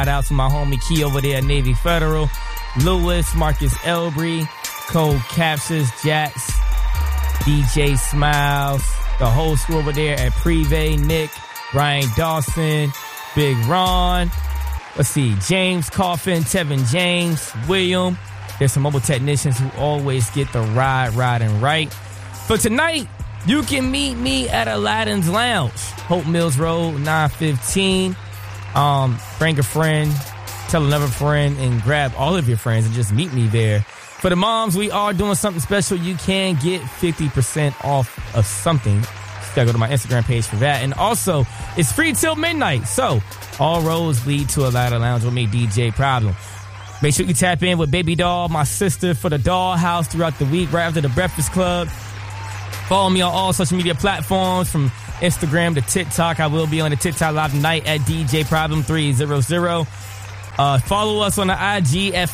out to my homie Key over there at Navy Federal, Lewis, Marcus Elbrey, Cole Capsis, Jax, DJ Smiles, the whole school over there at Privé, Nick, Brian Dawson, Big Ron. Let's see, James Coffin, Tevin James, William. There's some mobile technicians who always get the riding right. For tonight, you can meet me at Aladdin's Lounge, Hope Mills Road, 915. Bring a friend, tell another friend, and grab all of your friends and just meet me there. For the moms, we are doing something special. You can get 50% off of something. Just gotta go to my Instagram page for that. And also, it's free till midnight. So, all roads lead to Aladdin Lounge with me, DJ Problem. Make sure you tap in with Baby Doll, my sister, for the Dollhouse throughout the week, right after the Breakfast Club. Follow me on all social media platforms, from Instagram to TikTok. I will be on the TikTok live tonight at DJ Problem 300. Follow us on the IG at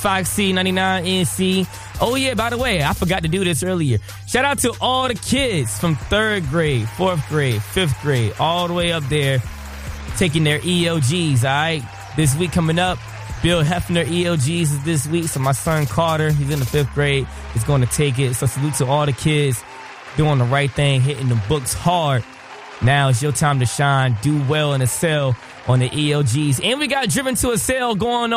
Foxy99NC. Oh yeah, by the way, I forgot to do this earlier. Shout out to all the kids from 3rd grade, 4th grade, 5th grade, all the way up there, taking their EOGs, all right? This week coming up, Bill Hefner EOGs is this week, so my son Carter, he's in the 5th grade, is going to take it. So salute to all the kids doing the right thing, hitting the books hard. Now it's your time to shine. Do well and excel on the EOGs. And we got Driven to a Sale going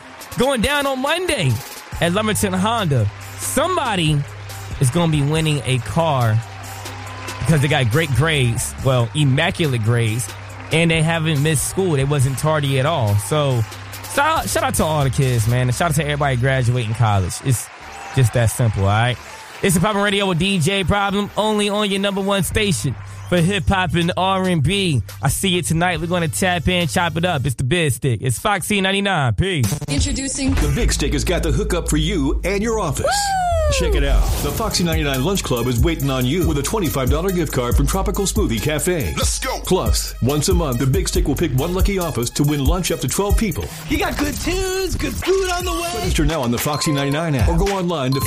down on Monday at Lumberton Honda. Somebody is going to be winning a car because they got great grades, well, immaculate grades, and they haven't missed school. They wasn't tardy at all. So shout out to all the kids, man. And shout out to everybody graduating college. It's just that simple, all right? It's the Poppin' Radio with DJ Problem, only on your number one station for hip-hop and R&B. I see you tonight. We're going to tap in, chop it up. It's the Big Stick. It's Foxy 99. Peace. Introducing The Big Stick has got the hookup for you and your office. Woo! Check it out. The Foxy 99 Lunch Club is waiting on you with a $25 gift card from Tropical Smoothie Cafe. Let's go. Plus, once a month, the Big Stick will pick one lucky office to win lunch up to 12 people. You got good tunes, good food on the way. Register now on the Foxy 99 app or go online to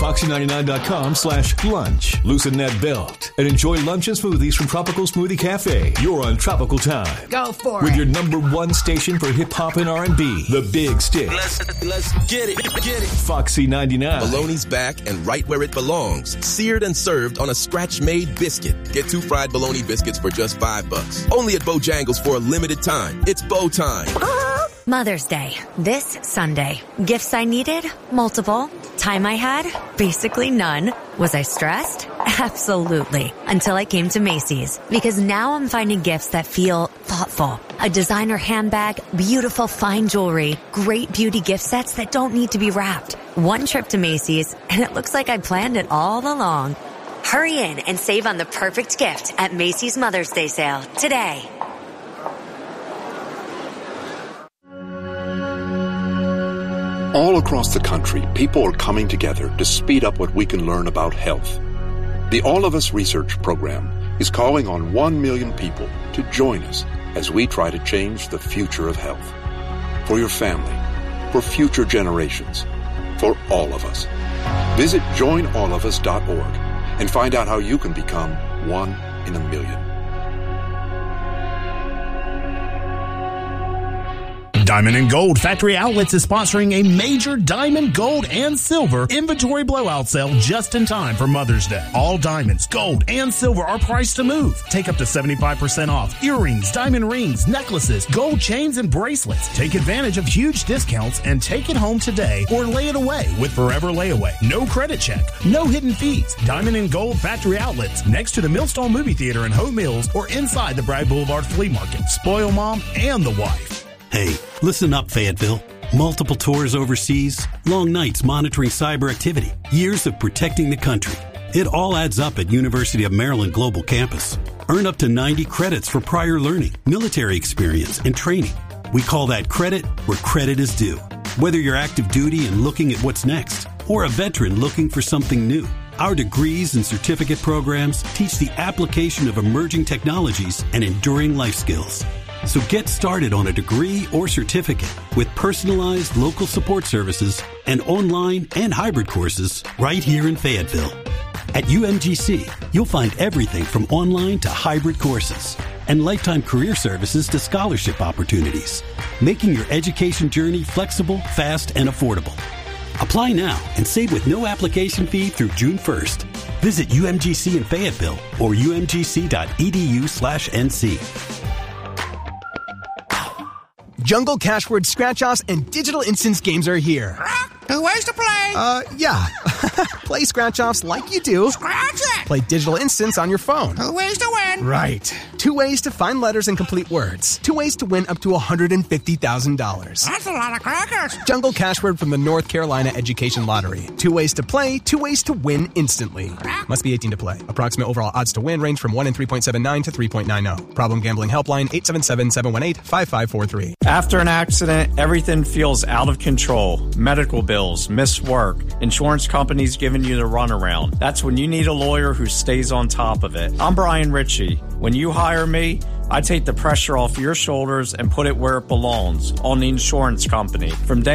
foxy99.com/lunch. Loosen that belt and enjoy lunch and smoothies from Tropical Smoothie Cafe. You're on Tropical Time. Go for with it. Your number one station for hip-hop and R&B. The Big Stick. Let's get it. Foxy 99. Bologna's back and right where it belongs. Seared and served on a scratch-made biscuit. Get 2 fried bologna biscuits for just $5. Only at Bojangles for a limited time. It's Bo time. Mother's Day, this Sunday. Gifts I needed? Multiple. Time I had? Basically none. Was I stressed? Absolutely. Until I came to Macy's. Because now I'm finding gifts that feel thoughtful. A designer handbag, beautiful fine jewelry, great beauty gift sets that don't need to be wrapped. One trip to Macy's, and it looks like I planned it all along. Hurry in and save on the perfect gift at Macy's Mother's Day sale today. All across the country, people are coming together to speed up what we can learn about health. The All of Us Research Program is calling on 1 million people to join us as we try to change the future of health. For your family, for future generations, for all of us. Visit joinallofus.org and find out how you can become 1 in a million. Diamond and Gold Factory Outlets is sponsoring a major diamond, gold, and silver inventory blowout sale just in time for Mother's Day. All diamonds, gold, and silver are priced to move. Take up to 75% off earrings, diamond rings, necklaces, gold chains, and bracelets. Take advantage of huge discounts and take it home today or lay it away with Forever Layaway. No credit check, no hidden fees. Diamond and Gold Factory Outlets next to the Millstone Movie Theater in Hope Mills or inside the Bragg Boulevard Flea Market. Spoil mom and the wife. Hey, listen up, Fayetteville. Multiple tours overseas, long nights monitoring cyber activity, years of protecting the country. It all adds up at University of Maryland Global Campus. Earn up to 90 credits for prior learning, military experience, and training. We call that credit where credit is due. Whether you're active duty and looking at what's next, or a veteran looking for something new, our degrees and certificate programs teach the application of emerging technologies and enduring life skills. So get started on a degree or certificate with personalized local support services and online and hybrid courses right here in Fayetteville. At UMGC, you'll find everything from online to hybrid courses. and lifetime career services to scholarship opportunities, making your education journey flexible, fast, and affordable. Apply now and save with no application fee through June 1st. Visit UMGC in Fayetteville or umgc.edu/NC. Jungle Cashword Scratch-Offs and Digital Instance games are here. 2 ways to play. Yeah. Play Scratch-Offs like you do. Scratch it. Play Digital Instance on your phone. 2 ways to win. Right. 2 ways to find letters and complete words. 2 ways to win up to $150,000. That's a lot of crackers. Jungle Cashword from the North Carolina Education Lottery. 2 ways to play, 2 ways to win instantly. Must be 18 to play. Approximate overall odds to win range from 1 in 3.79 to 3.90. Problem Gambling Helpline 877-718-5543. After an accident, everything feels out of control. Medical bills, missed work, insurance companies giving you the runaround. That's when you need a lawyer who stays on top of it. I'm Brian Ritchie. When you hire me, I take the pressure off your shoulders and put it where it belongs, on the insurance company. From day